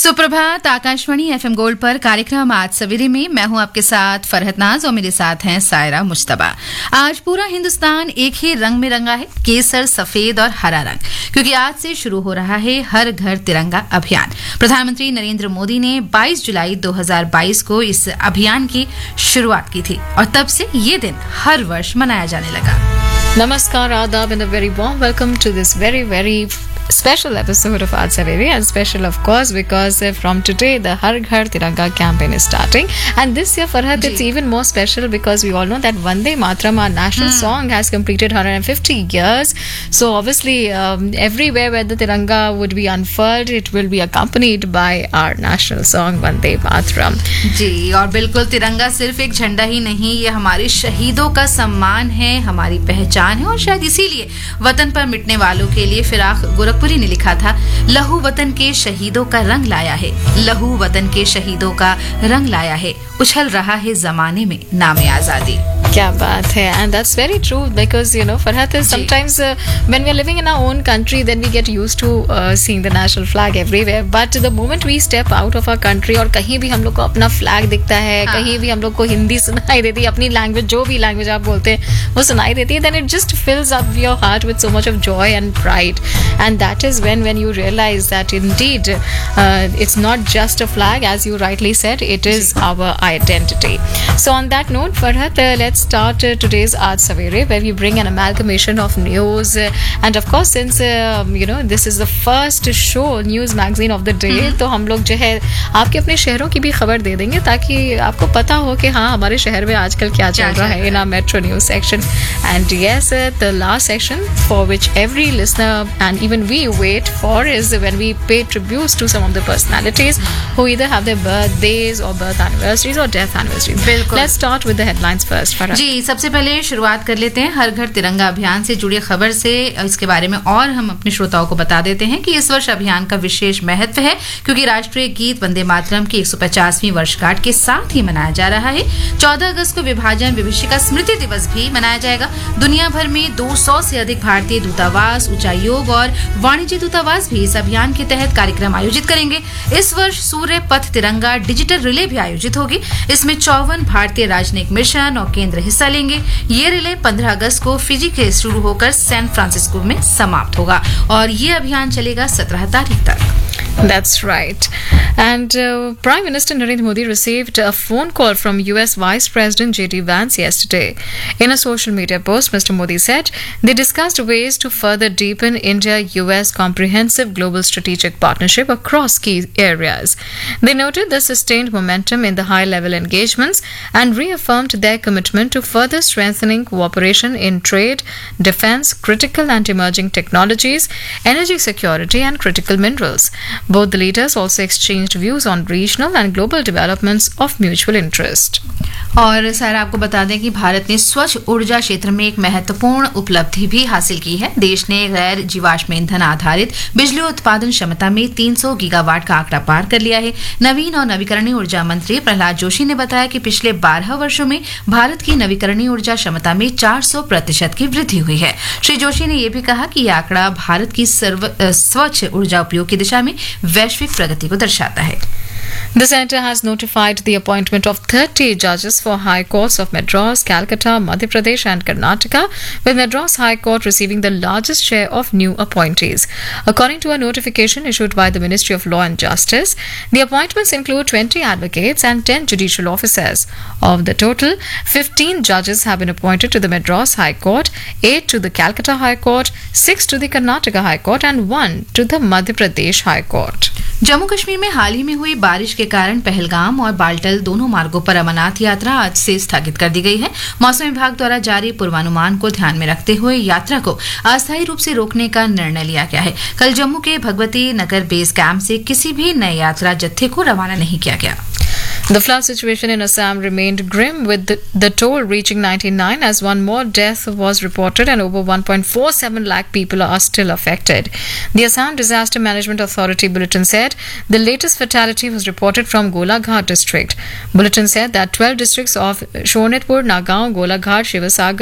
सुप्रभात। Akashvani FM gold पर कार्यक्रम आज सवेरे में मैं हूं आपके साथ फरहत नाज और मेरे साथ हैं सायरा मुश्तबा। आज पूरा हिंदुस्तान एक ही रंग में रंगा है, केसर, सफेद और हरा रंग, क्योंकि आज से शुरू हो रहा है हर घर तिरंगा अभियान। प्रधानमंत्री नरेंद्र मोदी ने 22 जुलाई 2022 को इस अभियान की शुरुआत की थी और तब से ये दिन हर वर्ष मनाया जाने लगा। Namaskar, Adab, and a very warm welcome to this very special episode of Aaj Saveri, and special of course because from today the Har Ghar Tiranga campaign is starting, and this year Farhat it's even more special because we all know that Vande Mataram, our national song, has completed 150 years. So obviously everywhere where the Tiranga would be unfurled, it will be accompanied by our national song Vande Mataram. जी, और बिल्कुल तिरंगा सिर्फ एक झंडा ही नहीं, ये हमारे शहीदों का सम्मान है, हमारी पहचान है, और शायद इसीलिए वतन पर मिटने वालों के लिए फिराक गोरखपुरी ने लिखा था, लहू वतन के शहीदों का रंग लाया है, लहू वतन के शहीदों का रंग लाया है, उछल रहा है जमाने में नामे आजादी। क्या बात है, and that's very true because you know Farhat is sometimes when we are living in our own country then we get used to seeing the national flag everywhere, but the moment we step out of our country और कहीं भी हम लोग को अपना flag दिखता है, कहीं भी हम लोग को हिंदी सुनाई देती है, अपनी लैंग्वेज जो भी लैंग्वेज आप बोलते हैं वो सुनाई देती है, then it just fills up your heart with so much of joy and pride, and that is when you realize that indeed it's not just a flag, as you rightly said, it is our identity. So on that note Farhat, let's start today's Aaj Savere, where we bring an amalgamation of news, and of course since you know this is the first show news magazine of the day, तो हम लोग जो है आपके अपने शहरों की भी खबर दे देंगे ताकि आपको पता हो कि हाँ हमारे शहर में आजकल क्या चल रहा है in our metro news section. And yes, the last section for which every listener and even we wait for is when we pay tributes to some of the personalities who either have their birthdays or birth anniversaries or death anniversaries. बिल्कुल. Let's start with the headlines first. जी, सबसे पहले शुरुआत कर लेते हैं हर घर तिरंगा अभियान से जुड़ी खबर से। इसके बारे में और हम अपने श्रोताओं को बता देते हैं कि इस वर्ष अभियान का विशेष महत्व है क्योंकि राष्ट्रीय गीत वंदे मातरम की 150वीं वर्षगांठ के साथ ही मनाया जा रहा है। 14 अगस्त को विभाजन विभीषिका स्मृति दिवस भी मनाया जाएगा। दुनिया भर में 200 से अधिक भारतीय दूतावास, उच्चायोग और वाणिज्य दूतावास भी इस अभियान के तहत कार्यक्रम आयोजित करेंगे। इस वर्ष सूर्य पथ तिरंगा डिजिटल रिले भी आयोजित होगी। इसमें 54 भारतीय राजनयिक मिशन और केंद्र हिस्सा लेंगे। ये रिले 15 अगस्त को फिजी के शुरू होकर सैन फ्रांसिस्को में समाप्त होगा और ये अभियान चलेगा 17 तारीख तक। That's right. And Prime Minister Narendra Modi received a phone call from US Vice President J.D. Vance yesterday. In a social media post, Mr. Modi said they discussed ways to further deepen India-US comprehensive global strategic partnership across key areas. They noted the sustained momentum in the high-level engagements and reaffirmed their commitment to further strengthening cooperation in trade, defense, critical and emerging technologies, energy security and critical minerals. Both the leaders also exchanged views on regional and global developments of mutual interest. और sir आपको बता दें कि भारत ने स्वच्छ ऊर्जा क्षेत्र में एक महत्वपूर्ण उपलब्धि भी हासिल की है। देश ने गैर जीवाश्म ईंधन आधारित बिजली उत्पादन क्षमता में 300 गीगावाट का आंकड़ा पार कर लिया है। नवीन और नवीकरणीय ऊर्जा मंत्री प्रहलाद जोशी ने बताया कि पिछले 12 वर्षों में भारत की नवीकरणीय ऊर्जा क्षमता में 400% की वृद्धि हुई है। श्री जोशी ने यह भी कहा कि यह आंकड़ा भारत की स्वच्छ ऊर्जा उपयोग की दिशा में वैश्विक प्रगति को दर्शाता है। The centre has notified the appointment of 30 judges for High Courts of Madras, Calcutta, Madhya Pradesh and Karnataka, with Madras High Court receiving the largest share of new appointees. According to a notification issued by the Ministry of Law and Justice, the appointments include 20 advocates and 10 judicial officers. Of the total, 15 judges have been appointed to the Madras High Court, 8 to the Calcutta High Court, 6 to the Karnataka High Court and 1 to the Madhya Pradesh High Court. Jammu Kashmir में हाल ही में हुई बारिश के कारण पहलगाम और बाल्टल दोनों मार्गों पर अमरनाथ यात्रा आज से स्थगित कर दी गई है। मौसम विभाग द्वारा जारी पूर्वानुमान को ध्यान में रखते हुए यात्रा को अस्थायी रूप से रोकने का निर्णय लिया गया है। कल जम्मू के भगवती नगर बेस कैंप से किसी भी नए यात्रा जत्थे को रवाना नहीं किया गया। The flood situation in Assam remained grim, with the toll reaching 99 as one more death was reported and over 1.47 lakh people are still affected. The Assam Disaster Management Authority bulletin said the latest fatality was reported from Golaghat district. Bulletin said that 12 districts of Shonetpur, Nagaon, Golaghat, Shivasagar,